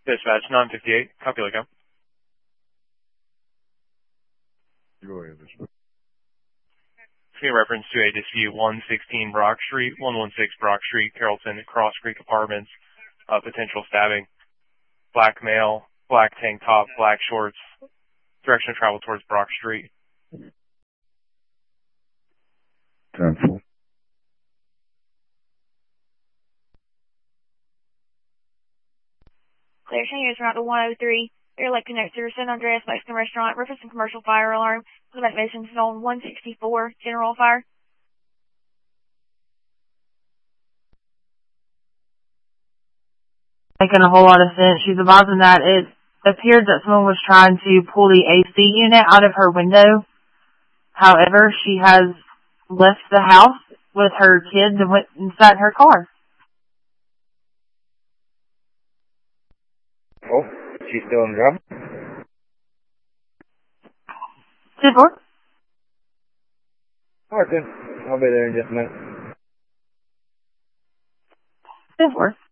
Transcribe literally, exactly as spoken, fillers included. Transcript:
Dispatch nine fifty-eight, copy lookout. Go ahead, dispatch. In reference to a dispute, one sixteen Brock Street, one sixteen Brock Street, Carrollton, Cross Creek Apartments, uh, potential stabbing, black male, black tank top, black shorts, direction of travel towards Brock Street. ten four. Clear, change route to one oh three. Airlight connects to San Andreas Mexican Restaurant. Reference and commercial fire alarm. Event mission zone one sixty-four. General fire. Making a whole lot of sense. She's advising that it appeared that someone was trying to pull the A C unit out of her window. However, she has left the house with her kids and went and sat in her car. Oh, she's still in the job? ten four. Alright then, I'll be there in just a minute. ten four.